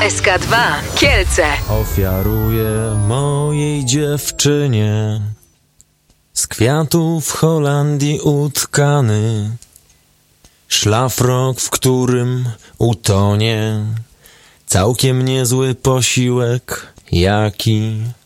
SK2 Kielce. Ofiaruję mojej dziewczynie z kwiatów w Holandii utkany szlafrok, w którym utonie całkiem niezły posiłek, jaki